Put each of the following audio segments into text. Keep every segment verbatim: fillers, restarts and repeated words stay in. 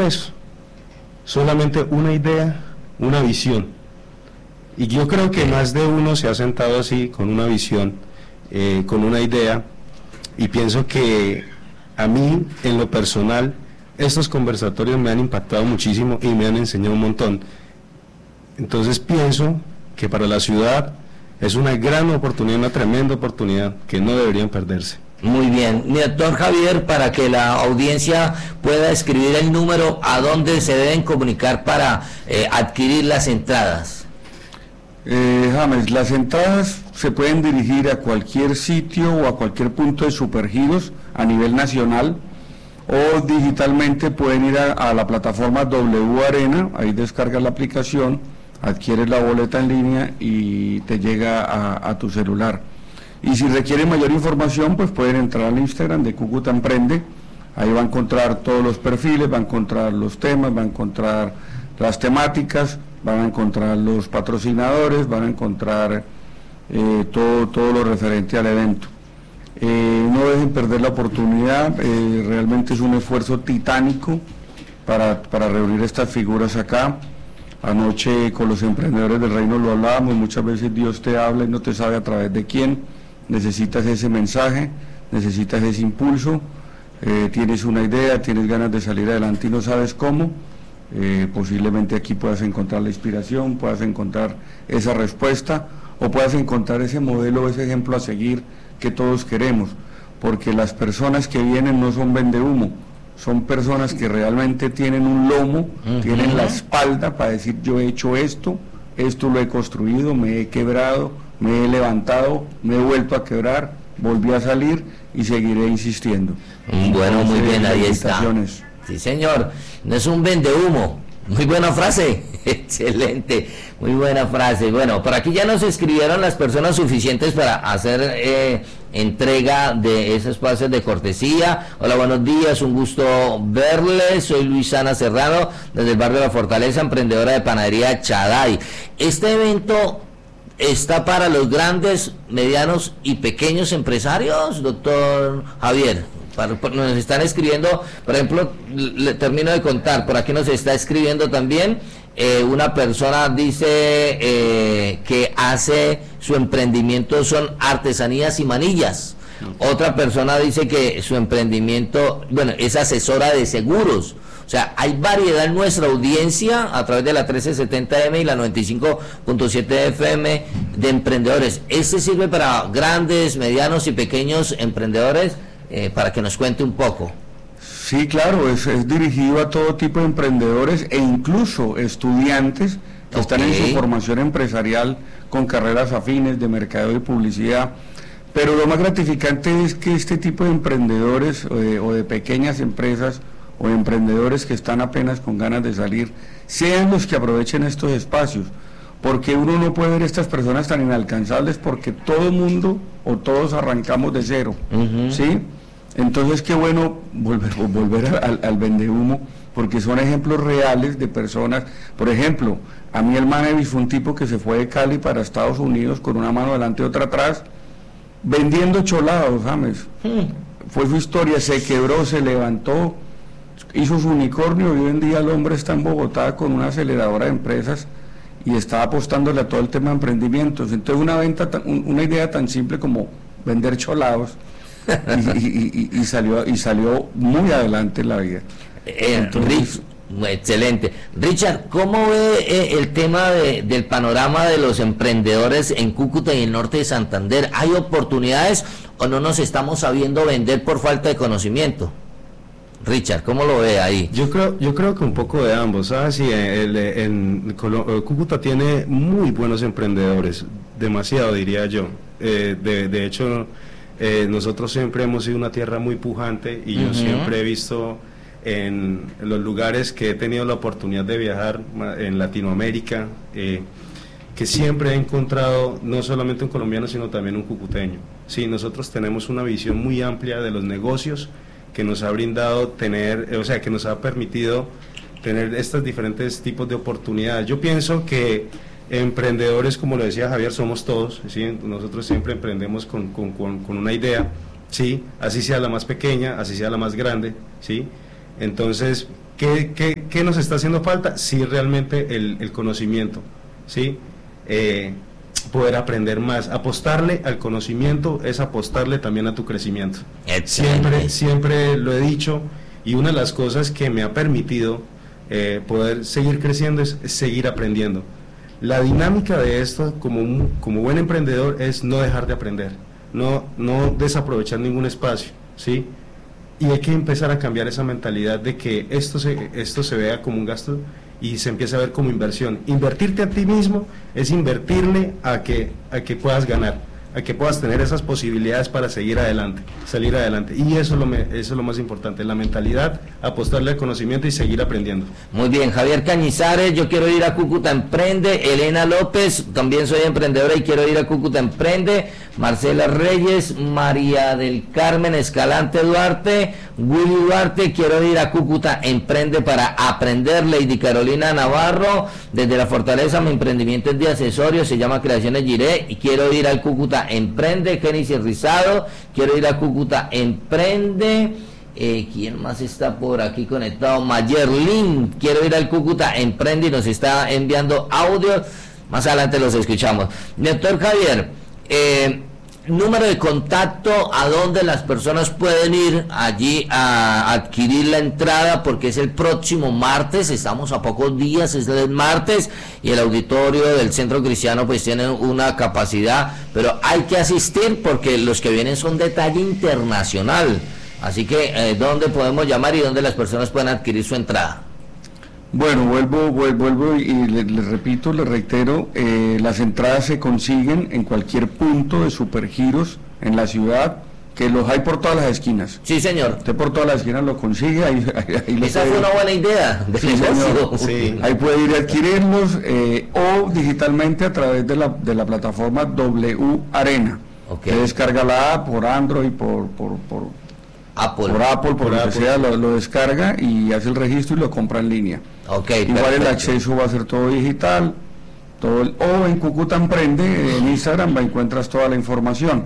eso, solamente una idea, una visión. Y yo creo que más de uno se ha sentado así, con una visión, eh, con una idea, y pienso que a mí, en lo personal, estos conversatorios me han impactado muchísimo y me han enseñado un montón. Entonces pienso que para la ciudad es una gran oportunidad, una tremenda oportunidad que no deberían perderse. Muy bien, mi doctor Javier, para que la audiencia pueda escribir el número a donde se deben comunicar para eh, adquirir las entradas. Eh, James, las entradas se pueden dirigir a cualquier sitio o a cualquier punto de Supergiros a nivel nacional, o digitalmente pueden ir a, a la plataforma W Arena, ahí descargas la aplicación, adquieres la boleta en línea y te llega a, a tu celular. Y si requiere mayor información, pues pueden entrar al Instagram de Cúcuta Emprende, ahí va a encontrar todos los perfiles, va a encontrar los temas, va a encontrar las temáticas, van a encontrar los patrocinadores, van a encontrar eh, todo, todo lo referente al evento. Eh, no dejen perder la oportunidad, eh, realmente es un esfuerzo titánico para, para reunir estas figuras acá. Anoche con los emprendedores del reino lo hablábamos, muchas veces Dios te habla y no te sabe a través de quién, necesitas ese mensaje, necesitas ese impulso, eh, tienes una idea, tienes ganas de salir adelante y no sabes cómo, eh, posiblemente aquí puedas encontrar la inspiración, puedas encontrar esa respuesta o puedas encontrar ese modelo, ese ejemplo a seguir que todos queremos, porque las personas que vienen no son vendehumo, son personas que realmente tienen un lomo, uh-huh. tienen la espalda para decir yo he hecho esto, esto lo he construido, me he quebrado, me he levantado, me he vuelto a quebrar, volví a salir y seguiré insistiendo. Bueno, muy bien, ahí está. Sí, señor, no es un vendehumo. Muy buena frase, excelente, muy buena frase. Bueno, por aquí ya nos escribieron las personas suficientes para hacer eh, entrega de esos espacios de cortesía. Hola, buenos días, un gusto verles. Soy Luisana Serrano, desde el barrio de La Fortaleza, emprendedora de panadería Chaday. Este evento está para los grandes, medianos y pequeños empresarios, doctor Javier. Nos están escribiendo, por ejemplo, le termino de contar, por aquí nos está escribiendo también, eh, una persona dice eh, que hace su emprendimiento son artesanías y manillas. Otra persona dice que su emprendimiento, bueno, es asesora de seguros. O sea, hay variedad en nuestra audiencia a través de la trece setenta eme y la noventa y cinco punto siete efe eme de emprendedores. Este sirve para grandes, medianos y pequeños emprendedores. Eh, para que nos cuente un poco. Sí, claro, es, es dirigido a todo tipo de emprendedores e incluso estudiantes que okay. están en su formación empresarial con carreras afines de mercadeo y publicidad, pero lo más gratificante es que este tipo de emprendedores eh, o de pequeñas empresas o emprendedores que están apenas con ganas de salir, sean los que aprovechen estos espacios, porque uno no puede ver estas personas tan inalcanzables porque todo el mundo o todos arrancamos de cero, uh-huh. ¿sí? Entonces qué bueno volver, volver al, al vendehumo, porque son ejemplos reales de personas. Por ejemplo, a mí el Manevis fue un tipo que se fue de Cali para Estados Unidos con una mano adelante y otra atrás, vendiendo cholados, James. Uh-huh. Fue su historia, se quebró, se levantó, hizo su unicornio y hoy en día el hombre está en Bogotá con una aceleradora de empresas y está apostándole a todo el tema de emprendimientos. Entonces una venta, una idea tan simple como vender cholados y, y, y, y salió y salió muy adelante en la vida. Eh, Entonces, Rich, excelente. Richard, ¿cómo ve eh, el tema de, del panorama de los emprendedores en Cúcuta y el norte de Santander? ¿Hay oportunidades o no nos estamos sabiendo vender por falta de conocimiento? Richard, ¿cómo lo ve ahí? Yo creo, yo creo que un poco de ambos, ¿sabes? Sí, el, el, en Cúcuta tiene muy buenos emprendedores, demasiado diría yo. Eh, de, de hecho, eh, nosotros siempre hemos sido una tierra muy pujante y uh-huh. yo siempre he visto en los lugares que he tenido la oportunidad de viajar en Latinoamérica, eh, que siempre he encontrado no solamente un colombiano, sino también un cucuteño. Sí, nosotros tenemos una visión muy amplia de los negocios que nos ha brindado tener, o sea, que nos ha permitido tener estos diferentes tipos de oportunidades. Yo pienso que emprendedores, como lo decía Javier, somos todos, ¿sí? Nosotros siempre emprendemos con, con, con, con una idea, ¿sí? Así sea la más pequeña, así sea la más grande, ¿sí? Entonces, ¿qué, qué, qué nos está haciendo falta? Sí, realmente el, el conocimiento, ¿sí? Eh, poder aprender más, apostarle al conocimiento es apostarle también a tu crecimiento. Siempre, siempre lo he dicho, y una de las cosas que me ha permitido eh, poder seguir creciendo es, es seguir aprendiendo. La dinámica de esto como, un, como buen emprendedor es no dejar de aprender, no, no desaprovechar ningún espacio, ¿sí? Y hay que empezar a cambiar esa mentalidad de que esto se, esto se vea como un gasto y se empieza a ver como inversión. Invertirte a ti mismo es invertirle a que, a que puedas ganar, a que puedas tener esas posibilidades para seguir adelante, salir adelante. Y eso es lo, me, eso es lo más importante, la mentalidad, apostarle al conocimiento y seguir aprendiendo. Muy bien, Javier Cañizares, yo quiero ir a Cúcuta Emprende. Elena López, también soy emprendedora y quiero ir a Cúcuta Emprende. Marcela Reyes, María del Carmen Escalante Duarte, Willy Duarte, quiero ir a Cúcuta Emprende para aprender. Lady Carolina Navarro, desde la Fortaleza, mi emprendimiento es de accesorios, se llama Creaciones Giré, y quiero ir al Cúcuta Emprende. Génesis Rizado, quiero ir a Cúcuta Emprende. Eh, ¿Quién más está por aquí conectado? Mayerlin, quiero ir al Cúcuta Emprende y nos está enviando audio. Más adelante los escuchamos. Doctor Javier, eh, número de contacto a donde las personas pueden ir allí a adquirir la entrada, porque es el próximo martes, estamos a pocos días, es el martes, y el auditorio del Centro Cristiano pues tiene una capacidad, pero hay que asistir porque los que vienen son de talla internacional. Así que, eh, ¿dónde podemos llamar y dónde las personas pueden adquirir su entrada? Bueno, vuelvo, vuelvo, vuelvo y les le repito, les reitero, eh, las entradas se consiguen en cualquier punto de Supergiros en la ciudad, que los hay por todas las esquinas. Sí, señor. Usted por todas las esquinas lo consigue. Ahí, ahí, ahí Esa fue una buena idea de sí, negocio. Sí. Ahí puede ir a adquirirlos eh, o digitalmente a través de la, de la plataforma W Arena. Okay. Se descarga la app por Android, por... por, por Apple. Por Apple, por, por lo Apple. que sea, lo, lo descarga y hace el registro y lo compra en línea. Okay, igual perfecto. El acceso va a ser todo digital, todo el, o en Cúcuta Emprende, en Instagram va, encuentras toda la información.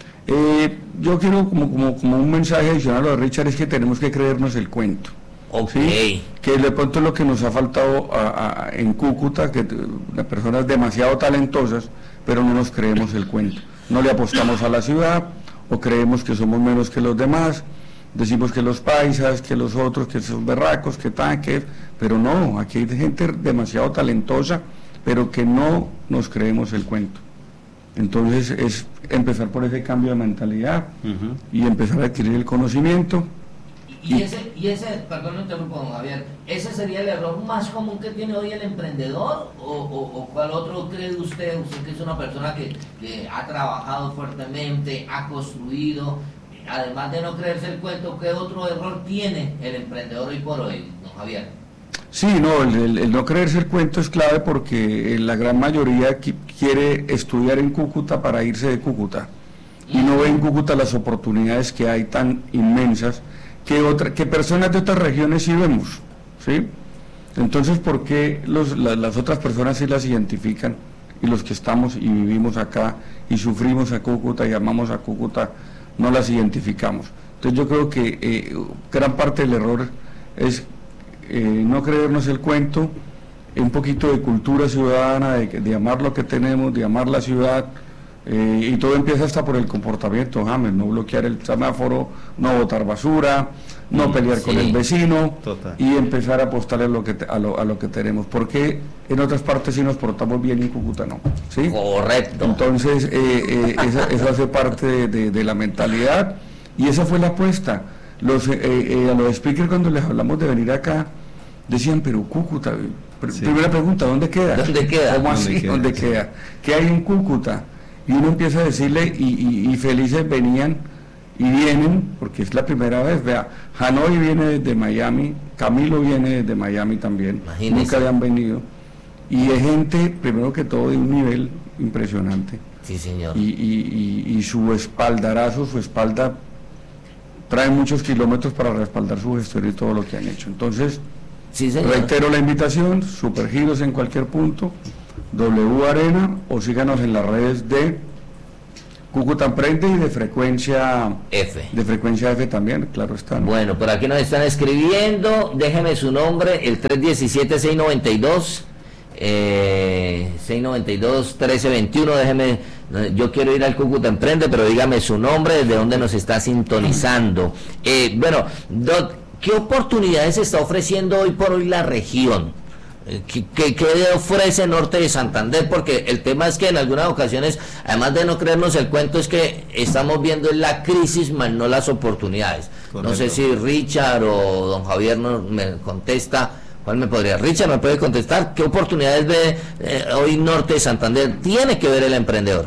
Eh, yo quiero como, como, como un mensaje adicional a lo de Richard, es que tenemos que creernos el cuento. Okay. ¿Sí? Que de pronto es lo que nos ha faltado a, a, en Cúcuta, que las personas demasiado talentosas, pero no nos creemos el cuento. No le apostamos a la ciudad, o creemos que somos menos que los demás, decimos que los paisas, que los otros, que son berracos, que tan, que... Pero no, aquí hay gente demasiado talentosa, pero que no nos creemos el cuento. Entonces es empezar por ese cambio de mentalidad uh-huh. y empezar a adquirir el conocimiento. Y, y, ese, y ese, perdón, no interrumpo, don Javier, ¿ese sería el error más común que tiene hoy el emprendedor? ¿O, o, o cuál otro cree usted? Usted que es una persona que, que ha trabajado fuertemente, ha construido, además de no creerse el cuento, ¿qué otro error tiene el emprendedor hoy por hoy, don Javier? Sí, no, el, el, el no creerse el cuento es clave porque la gran mayoría qui- quiere estudiar en Cúcuta para irse de Cúcuta y no ve en Cúcuta las oportunidades que hay tan inmensas que, otra, que personas de otras regiones sí vemos, ¿sí? Entonces, ¿por qué los, la, las otras personas sí las identifican y los que estamos y vivimos acá y sufrimos a Cúcuta y amamos a Cúcuta no las identificamos? Entonces yo creo que eh, gran parte del error es eh, no creernos el cuento, un poquito de cultura ciudadana, de, de amar lo que tenemos, de amar la ciudad. Eh, y todo empieza hasta por el comportamiento, James, no bloquear el semáforo, no botar basura, no pelear sí, con el vecino total. Y empezar a apostarle a lo que te, a, lo, a lo que tenemos, porque en otras partes sí nos portamos bien y en Cúcuta no, ¿sí? Correcto. Entonces eh, eh, esa, eso hace parte de, de, de la mentalidad y esa fue la apuesta. Los, eh, eh, a los speakers cuando les hablamos de venir acá decían, pero Cúcuta, pr- sí. primera pregunta, ¿dónde queda? ¿Dónde queda? ¿Cómo así? ¿Dónde queda? ¿Dónde queda? ¿Qué hay en Cúcuta? Y uno empieza a decirle, y, y, y felices venían y vienen, porque es la primera vez, vea, Hanoi viene desde Miami, Camilo viene desde Miami también, Imagínese. Nunca habían venido, y es gente, primero que todo, de un nivel impresionante. Sí, señor. Y, y, y, y su espaldarazo, su espalda, trae muchos kilómetros para respaldar su gestión y todo lo que han hecho. Entonces, sí, señor. Reitero la invitación, Supergiros en cualquier punto, W Arena, o síganos en las redes de Cúcuta Emprende y de frecuencia F. De frecuencia F también, claro está, ¿no? Bueno, por aquí nos están escribiendo, déjeme su nombre, el tres diecisiete, seis noventa y dos, eh, seis noventa y dos, trece veintiuno, déjeme, yo quiero ir al Cúcuta Emprende, pero dígame su nombre, desde dónde nos está sintonizando. Eh, bueno, Doc, ¿qué oportunidades está ofreciendo hoy por hoy la región? ¿Qué, qué, ¿Qué ofrece Norte de Santander? Porque el tema es que en algunas ocasiones, además de no creernos el cuento, es que estamos viendo la crisis más no las oportunidades. Correcto. No sé si Richard o don Javier no me contesta. ¿Cuál me podría? Richard, ¿me puede contestar? ¿Qué oportunidades ve eh, hoy Norte de Santander? ¿Tiene que ver el emprendedor?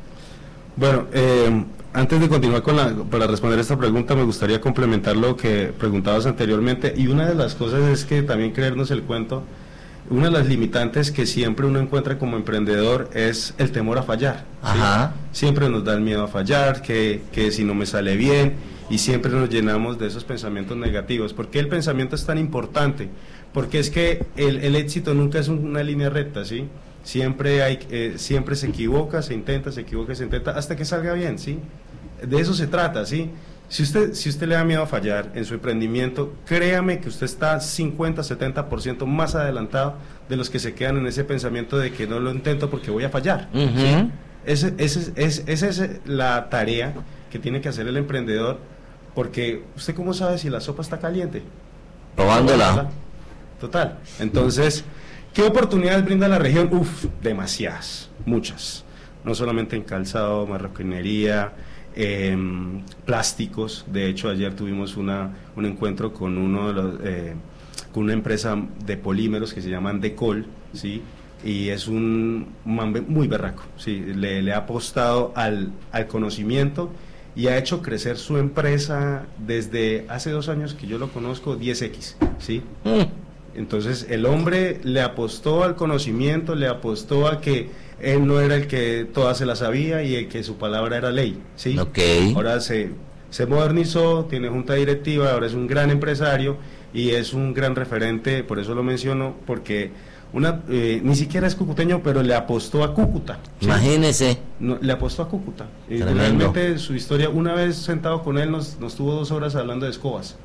Bueno, eh, antes de continuar con la, para responder esta pregunta, me gustaría complementar lo que preguntabas anteriormente, y una de las cosas es que también creernos el cuento. Una de las limitantes que siempre uno encuentra como emprendedor es el temor a fallar. Ajá. ¿Sí? Siempre nos da el miedo a fallar, que, que si no me sale bien, y siempre nos llenamos de esos pensamientos negativos. ¿Por qué el pensamiento es tan importante? Porque es que el, el éxito nunca es una línea recta, ¿sí? Siempre, hay, eh, siempre se equivoca, se intenta, se equivoca, se intenta, hasta que salga bien, ¿sí? De eso se trata, ¿sí? Si usted, si usted le da miedo a fallar en su emprendimiento, créame que usted está cincuenta, setenta por ciento más adelantado de los que se quedan en ese pensamiento de que no lo intento porque voy a fallar. Uh-huh. ¿Sí? Ese, ese, ese, esa es la tarea que tiene que hacer el emprendedor, porque ¿usted cómo sabe si la sopa está caliente? Probándola. Total. Entonces, ¿qué oportunidades brinda la región? Uf, demasiadas, muchas. No solamente en calzado, marroquinería, Eh, plásticos. De hecho, ayer tuvimos una, un encuentro con uno de los, eh, con una empresa de polímeros que se llaman Decol, ¿sí? Y es un man muy berraco, ¿sí? Le, le ha apostado al, al conocimiento y ha hecho crecer su empresa desde hace dos años que yo lo conozco, diez equis, ¿sí? Mm. Entonces el hombre le apostó al conocimiento, le apostó a que él no era el que todas se la sabía y el que su palabra era ley, ¿sí? Okay. Ahora se, se modernizó, tiene junta directiva, ahora es un gran empresario y es un gran referente, por eso lo menciono, porque una eh, ni siquiera es cucuteño, pero le apostó a Cúcuta, ¿sí? Imagínese. No, le apostó a Cúcuta. Y realmente su historia, una vez sentado con él, nos, nos tuvo dos horas hablando de escobas.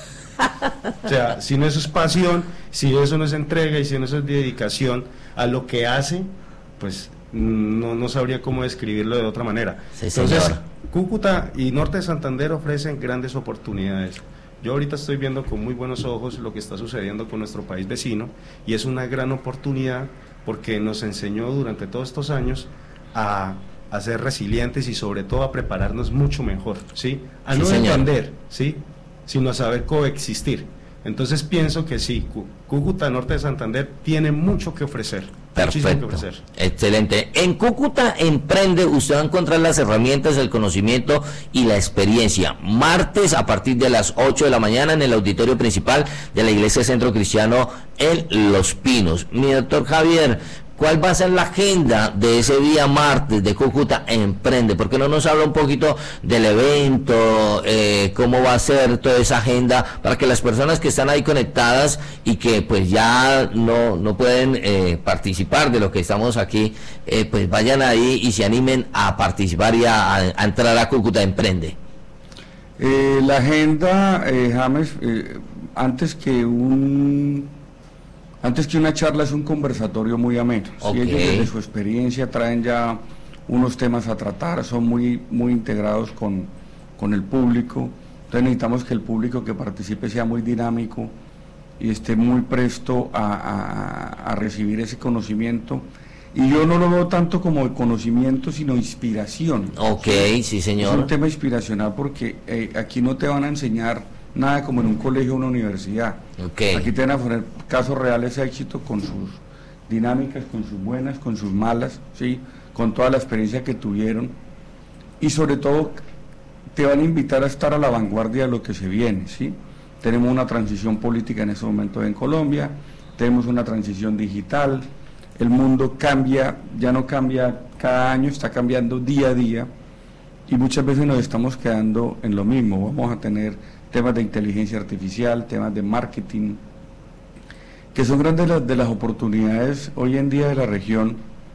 O sea, si no eso es pasión, si eso no es entrega y si no eso es dedicación a lo que hace, pues no, no sabría cómo describirlo de otra manera. Sí, entonces, señor. Cúcuta y Norte de Santander ofrecen grandes oportunidades. Yo ahorita estoy viendo con muy buenos ojos lo que está sucediendo con nuestro país vecino y es una gran oportunidad porque nos enseñó durante todos estos años a, a ser resilientes y sobre todo a prepararnos mucho mejor, ¿sí? A sí, no señor. entender, ¿sí? Sino a saber coexistir. Entonces pienso que sí, Cúcuta, Norte de Santander tiene mucho que ofrecer. Perfecto, que ofrecer. Excelente. En Cúcuta Emprende usted va a encontrar las herramientas, el conocimiento y la experiencia. Martes a partir de las ocho de la mañana en el auditorio principal de la Iglesia Centro Cristiano en Los Pinos. Mi doctor Javier, ¿cuál va a ser la agenda de ese día martes de Cúcuta Emprende? ¿Por qué no nos habla un poquito del evento, eh, cómo va a ser toda esa agenda para que las personas que están ahí conectadas y que pues ya no, no pueden eh, participar de lo que estamos aquí, eh, pues vayan ahí y se animen a participar y a, a entrar a Cúcuta Emprende? Eh, la agenda, eh, James, eh, antes que un... Antes que una charla es un conversatorio muy ameno. Okay. Si ellos desde su experiencia traen ya unos temas a tratar, son muy, muy integrados con, con el público, entonces necesitamos que el público que participe sea muy dinámico y esté muy presto a, a, a recibir ese conocimiento. Y yo no lo veo tanto como conocimiento, sino inspiración. Ok, ¿sí? Sí, señor. Es un tema inspiracional porque eh, aquí no te van a enseñar nada como en un colegio o una universidad. Okay. Aquí te van a poner casos reales de éxito con sus dinámicas, con sus buenas, con sus malas, ¿sí? Con toda la experiencia que tuvieron y sobre todo te van a invitar a estar a la vanguardia de lo que se viene, ¿sí? Tenemos una transición política en este momento en Colombia, tenemos una transición digital, el mundo cambia, ya no cambia cada año, está cambiando día a día y muchas veces nos estamos quedando en lo mismo. Vamos a tener temas de inteligencia artificial, temas de marketing, que son grandes las, de las oportunidades hoy en día de la región,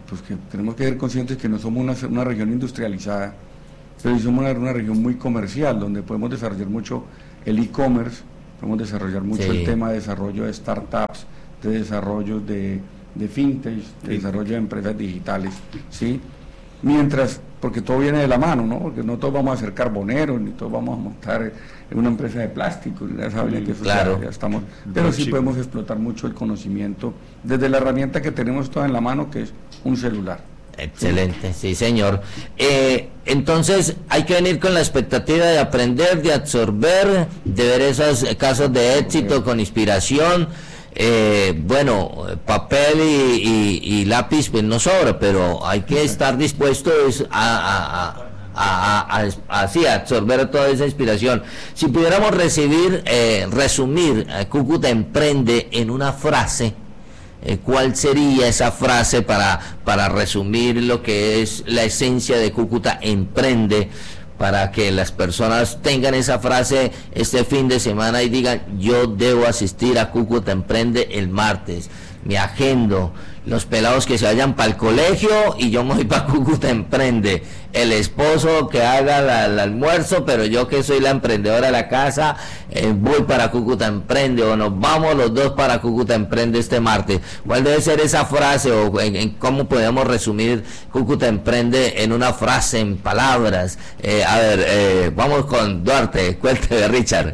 pues que tenemos que ser conscientes que no somos una, una región industrializada, pero sí somos una, una región muy comercial, donde podemos desarrollar mucho el e-commerce, podemos desarrollar mucho sí. el tema de desarrollo de startups, de desarrollo de, de fintech, de sí. desarrollo de empresas digitales, ¿sí? Mientras, porque todo viene de la mano, ¿no? Porque no todos vamos a ser carboneros, ni todos vamos a montar en una empresa de plástico, ya saben que eso claro. ya, ya estamos, pero sí podemos explotar mucho el conocimiento desde la herramienta que tenemos toda en la mano, que es un celular. Excelente, sí señor. Eh, entonces hay que venir con la expectativa de aprender, de absorber, de ver esos casos de éxito con inspiración. Eh, bueno, papel y, y, y lápiz pues no sobra, pero hay que estar dispuestos a, a, a, a, a, a, así, a absorber toda esa inspiración. Si pudiéramos recibir, eh, resumir eh, Cúcuta Emprende en una frase, eh, ¿cuál sería esa frase para, para resumir lo que es la esencia de Cúcuta Emprende? Para que las personas tengan esa frase este fin de semana y digan, yo debo asistir a Cúcuta Emprende el martes, me agendo, los pelados que se vayan para el colegio y yo me voy para Cúcuta Emprende, el esposo que haga la, el almuerzo, pero yo que soy la emprendedora de la casa, eh, voy para Cúcuta Emprende, o nos vamos los dos para Cúcuta Emprende este martes. ¿Cuál debe ser esa frase, o en, en cómo podemos resumir Cúcuta Emprende en una frase, en palabras? Eh, a ver, eh, vamos con Duarte, cuénteme, Richard.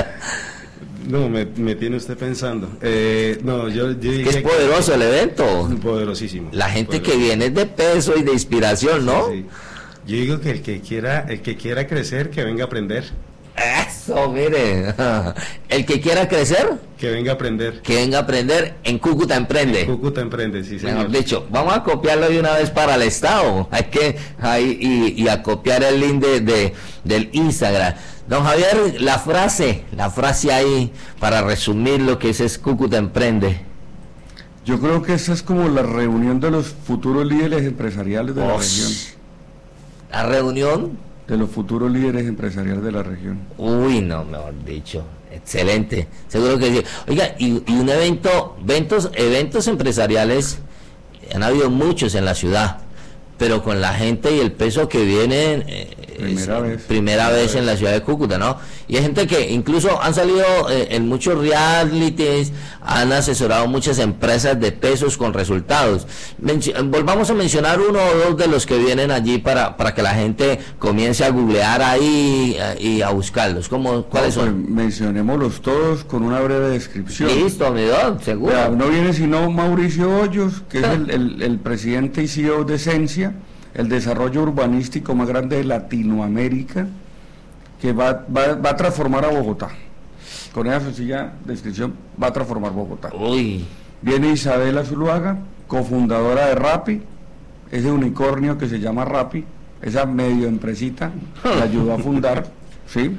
No, me, me tiene usted pensando. Eh, no, yo, yo es que es poderoso que, el evento. Poderosísimo. La gente poderosísimo. que viene es de peso y de inspiración, ¿no? Sí, sí. Yo digo que el que quiera, el que quiera crecer, que venga a aprender. Eso, mire. El que quiera crecer, que venga a aprender. Que venga a aprender en Cúcuta Emprende. En Cúcuta Emprende, sí, señor. Mejor dicho, vamos a copiarlo de una vez para el Estado. Hay que ahí y, y a copiar el link de, de del Instagram. Don Javier, la frase, la frase ahí para resumir lo que es, es Cúcuta Emprende. Yo creo que esa es como la reunión de los futuros líderes empresariales de oh, la región. ¿La reunión? De los futuros líderes empresariales de la región. Uy, no, mejor dicho. Excelente. Seguro que sí. Oiga, y, y un evento, eventos, eventos empresariales, han habido muchos en la ciudad, pero con la gente y el peso que vienen... Eh, Primera es, vez. Primera vez en la ciudad de Cúcuta, ¿no? Y hay gente que incluso han salido eh, en muchos realities, han asesorado muchas empresas de pesos con resultados. Menci volvamos a mencionar uno o dos de los que vienen allí para, para que la gente comience a googlear ahí eh, y a buscarlos. ¿Cómo, ¿Cuáles no, pues, son? Mencionémoslos todos con una breve descripción. Listo, mi don, seguro. Ya, no viene sino Mauricio Hoyos, que es el, el, el presidente y C E O de Esencia, el desarrollo urbanístico más grande de Latinoamérica, que va, va, va a transformar a Bogotá. Con esa sencilla descripción, va a transformar Bogotá. Uy. Viene Isabela Zuluaga, cofundadora de Rappi, ese unicornio que se llama Rappi, esa medio empresita, la ayudó a fundar, ¿sí?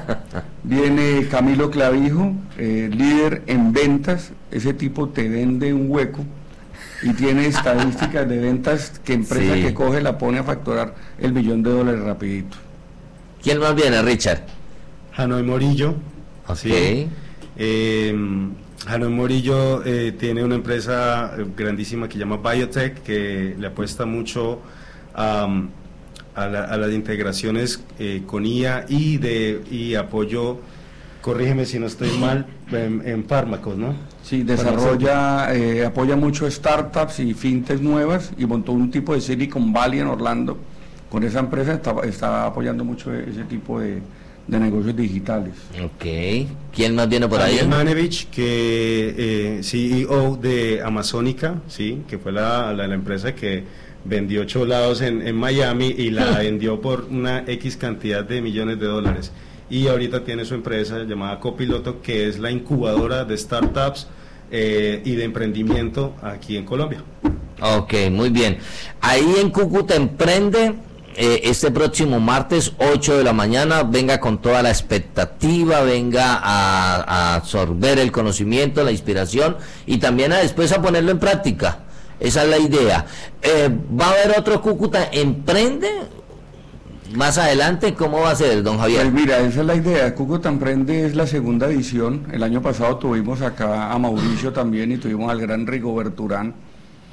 Viene Camilo Clavijo, eh, líder en ventas, ese tipo te vende un hueco, y tiene estadísticas de ventas que empresa sí. que coge la pone a facturar el millón de dólares rapidito. ¿Quién más viene, Richard? Hanoi Morillo. Ok. Sí. Eh, Hanoi Morillo eh, tiene una empresa grandísima que se llama Biotech, que le apuesta mucho um, a, la, a las integraciones eh, con I A y de y apoyo, corrígeme si no estoy mal, en, en fármacos, ¿no? Sí, desarrolla, eh, apoya mucho startups y fintechs nuevas y montó un tipo de Silicon Valley en Orlando. Con esa empresa está, está apoyando mucho ese tipo de, de negocios digitales. Ok. ¿Quién más viene por ahí? Daniel Manevich, que eh, C E O de Amazónica, sí, que fue la, la, la empresa que vendió cholados en, en Miami y la vendió por una X cantidad de millones de dólares. Y ahorita tiene su empresa llamada Copiloto, que es la incubadora de startups eh, y de emprendimiento aquí en Colombia. Ok, muy bien. Ahí en Cúcuta Emprende, eh, este próximo martes, ocho de la mañana, venga con toda la expectativa, venga a, a absorber el conocimiento, la inspiración y también a después a ponerlo en práctica. Esa es la idea. Eh, ¿Va a haber otro Cúcuta Emprende? Más adelante, ¿cómo va a ser, don Javier? Pues mira, esa es la idea. Cúcuta Emprende es la segunda edición. El año pasado tuvimos acá a Mauricio también y tuvimos al gran Rigoberto Urán,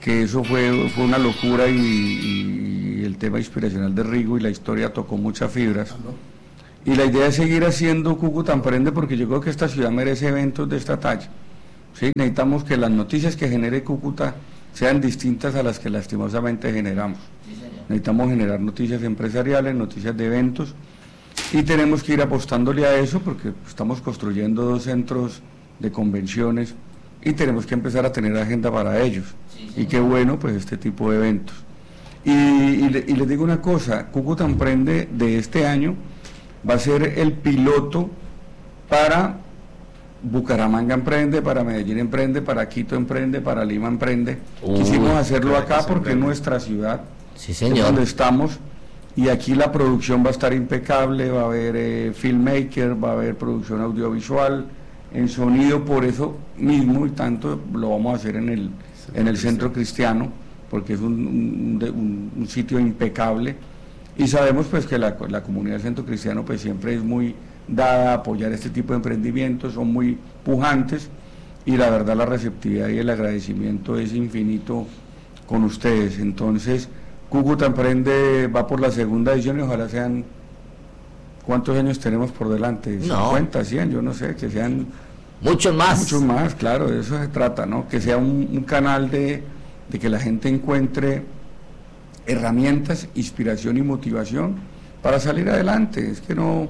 que eso fue, fue una locura y, y el tema inspiracional de Rigo y la historia tocó muchas fibras. Y la idea es seguir haciendo Cúcuta Emprende, porque yo creo que esta ciudad merece eventos de esta talla. ¿Sí? Necesitamos que las noticias que genere Cúcuta sean distintas a las que lastimosamente generamos. Sí, necesitamos generar noticias empresariales, noticias de eventos, y tenemos que ir apostándole a eso porque estamos construyendo dos centros de convenciones y tenemos que empezar a tener agenda para ellos. Sí, y qué bueno pues este tipo de eventos. Y, y, le, y les digo una cosa, Cúcuta Emprende de este año va a ser el piloto para Bucaramanga Emprende, para Medellín Emprende, para Quito Emprende, para Lima Emprende. Uy, quisimos hacerlo acá porque es nuestra ciudad, sí, señor, es donde estamos, y aquí la producción va a estar impecable, va a haber eh, filmmaker, va a haber producción audiovisual, en sonido, por eso mismo y tanto lo vamos a hacer en el, en el Centro Cristiano, porque es un, un, un, un sitio impecable, y sabemos pues que la, la comunidad del Centro Cristiano pues siempre es muy dada a apoyar este tipo de emprendimientos, son muy pujantes, y la verdad la receptividad y el agradecimiento es infinito con ustedes. Entonces Cúcuta Emprende va por la segunda edición y ojalá sean, ¿cuántos años tenemos por delante? No. cincuenta, cien, yo no sé, que sean muchos más. Muchos más, claro, de eso se trata, ¿no? Que sea un, un canal de, de que la gente encuentre herramientas, inspiración y motivación para salir adelante. Es que no...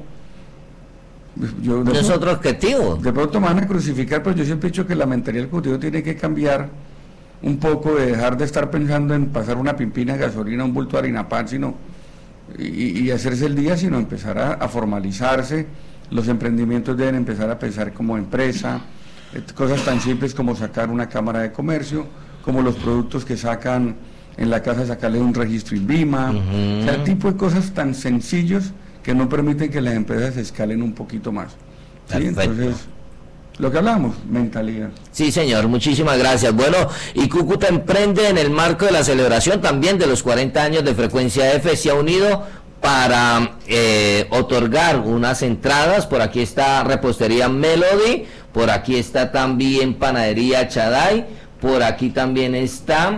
Yo no es otro objetivo. De pronto me van a crucificar, pero yo siempre he dicho que la mentalidad del ejecutivo tiene que cambiar un poco, de dejar de estar pensando en pasar una pimpina de gasolina, un bulto de harina pan, sino y, y hacerse el día, sino empezar a, a formalizarse. Los emprendimientos deben empezar a pensar como empresa, cosas tan simples como sacar una cámara de comercio, como los productos que sacan en la casa, sacarle un registro INVIMA, uh-huh. O sea, el tipo de cosas tan sencillos que no permiten que las empresas se escalen un poquito más. ¿Sí? Entonces, lo que hablamos, mentalidad. Sí, señor, muchísimas gracias. Bueno, y Cúcuta Emprende, en el marco de la celebración también de los cuarenta años de Frecuencia F, se ha unido para eh, otorgar unas entradas. Por aquí está Repostería Melody, por aquí está también Panadería Chaday, por aquí también está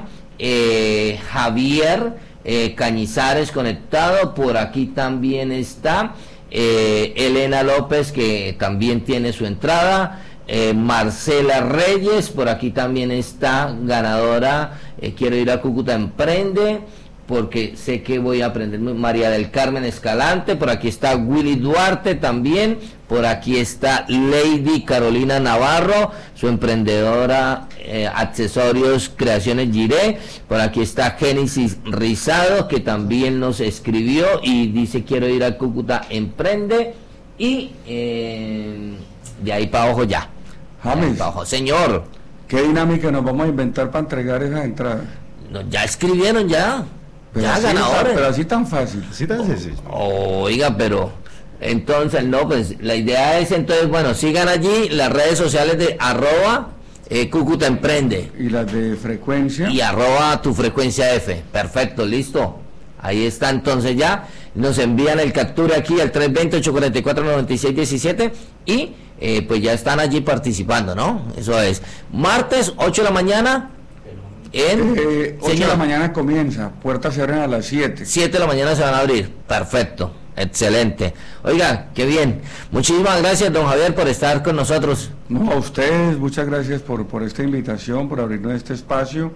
eh, Javier Eh, Cañizares conectado, por aquí también está eh, Elena López, que también tiene su entrada, eh, Marcela Reyes, por aquí también está ganadora, eh, quiero ir a Cúcuta Emprende, porque sé que voy a aprender, María del Carmen Escalante, por aquí está Willy Duarte también, por aquí está Lady Carolina Navarro, su emprendedora eh, accesorios Creaciones Giré, por aquí está Génesis Rizado, que también nos escribió y dice quiero ir a Cúcuta Emprende, y eh, de ahí para abajo ya. James, abajo. Señor, ¿qué dinámica nos vamos a inventar para entregar esas entradas? No, ya escribieron ya. Pero ya así, ganadores. Pero así tan fácil. Así tan sencillo. Oiga, pero entonces no, pues la idea es entonces, bueno, sigan allí las redes sociales de arroba eh, Cúcuta Emprende. Y las de Frecuencia. Y arroba tu Frecuencia F. Perfecto, listo. Ahí está entonces ya. Nos envían el capture aquí al tres dos cero, ocho cuatro cuatro, nueve seis uno siete y eh, pues ya están allí participando, ¿no? Eso es. Martes, ocho de la mañana. En, eh, ocho de la mañana comienza, puertas se abren a las siete. siete de la mañana se van a abrir, perfecto, excelente. Oiga, qué bien. Muchísimas gracias, don Javier, por estar con nosotros. No, a ustedes, muchas gracias por, por esta invitación, por abrirnos este espacio,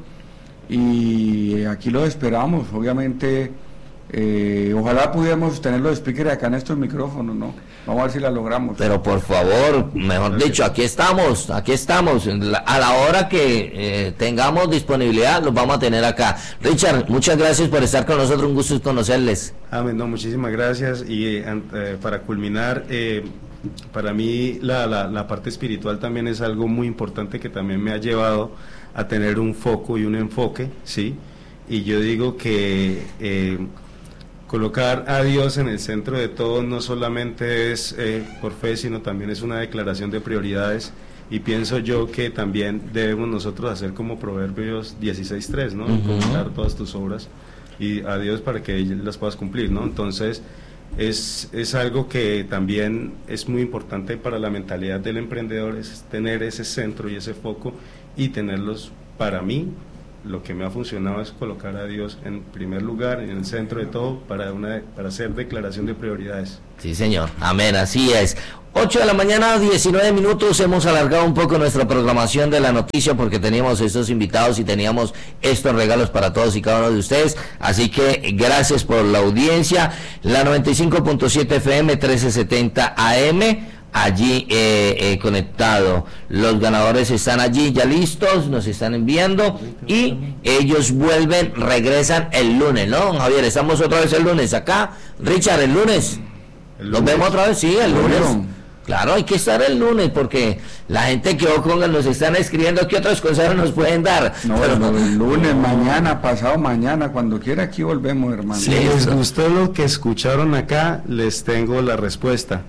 y aquí los esperamos, obviamente. Eh, ojalá pudiéramos tener los speakers acá en estos micrófonos, ¿no? Vamos a ver si la logramos. Pero por favor, mejor Gracias. dicho, aquí estamos, aquí estamos. A la hora que eh, tengamos disponibilidad, los vamos a tener acá. Richard, muchas gracias por estar con nosotros, un gusto conocerles. Amén, no, muchísimas gracias. Y eh, para culminar, eh, para mí la, la, la parte espiritual también es algo muy importante que también me ha llevado a tener un foco y un enfoque, ¿sí? Y yo digo que... Eh, colocar a Dios en el centro de todo no solamente es eh, por fe, sino también es una declaración de prioridades, y pienso yo que también debemos nosotros hacer como Proverbios dieciséis tres, ¿no? Uh-huh. Encomendar todas tus obras y a Dios para que las puedas cumplir, ¿no? Entonces es, es algo que también es muy importante para la mentalidad del emprendedor, es tener ese centro y ese foco y tenerlos para mí, lo que me ha funcionado es colocar a Dios en primer lugar, en el centro de todo, para, una, para hacer declaración de prioridades. Sí, señor. Amén, así es. ocho de la mañana, diecinueve minutos, hemos alargado un poco nuestra programación de la noticia porque teníamos estos invitados y teníamos estos regalos para todos y cada uno de ustedes, así que gracias por la audiencia. La noventa y cinco punto siete F M, trece setenta A M, allí eh, eh, conectado. Los ganadores están allí ya listos, nos están enviando y ellos vuelven, regresan el lunes, ¿no, don Javier? Estamos otra vez el lunes acá. Richard, el lunes. ¿Nos lunes. vemos otra vez? Sí, el lunes. Claro, hay que estar el lunes porque la gente que con nos están escribiendo qué otros consejos nos pueden dar. No, pero no, el lunes, mañana, pasado mañana, cuando quiera aquí volvemos, hermano. Si les gustó lo que escucharon acá, les tengo la respuesta.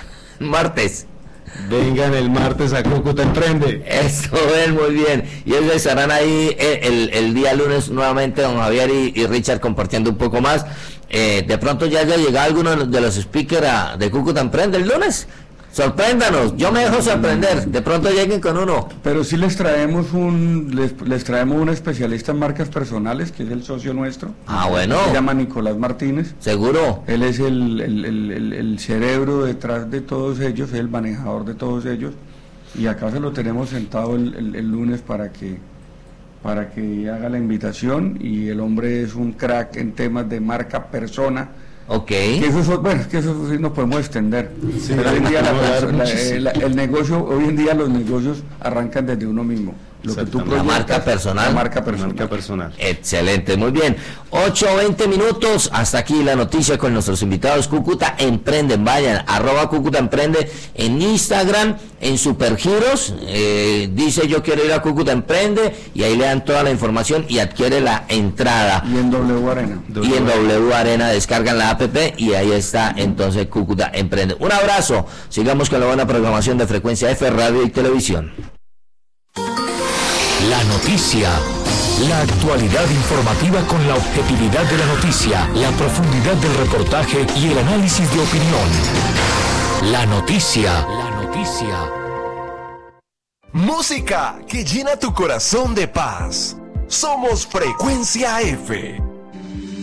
Martes. Vengan el martes a Cúcuta Emprende. Eso es, muy bien. Y ellos estarán ahí el, el, el día lunes nuevamente, don Javier y, y Richard, compartiendo un poco más. Eh, de pronto ya haya llegado alguno de los speakers a, de Cúcuta Emprende el lunes. Sorpréndanos, yo me dejo sorprender, de pronto lleguen con uno. Pero sí les traemos un les, les traemos un especialista en marcas personales, que es el socio nuestro. Ah, bueno. Se llama Nicolás Martínez. Seguro. Él es el, el, el, el, el cerebro detrás de todos ellos, el manejador de todos ellos. Y acá se lo tenemos sentado el, el, el lunes para que, para que haga la invitación. Y el hombre es un crack en temas de marca persona. Ok. Que eso, bueno, que eso sí nos podemos extender. Sí, pero hoy en día la, la, la, el negocio, hoy en día los negocios arrancan desde uno mismo. Lo que tú la marca personal. La marca personal. marca personal. Excelente, muy bien. ocho veinte minutos, hasta aquí la noticia con nuestros invitados. Cúcuta Emprenden, vayan, arroba Cúcuta Emprende en Instagram, en Supergiros, eh, dice yo quiero ir a Cúcuta Emprende, y ahí le dan toda la información y adquiere la entrada. Y en W Arena. Y en W Arena descargan la app y ahí está entonces Cúcuta Emprende. Un abrazo, sigamos con la buena programación de Frecuencia F, Radio y Televisión. La noticia, la actualidad informativa con la objetividad de la noticia, la profundidad del reportaje y el análisis de opinión. La noticia, la noticia. Música que llena tu corazón de paz. Somos Frecuencia F.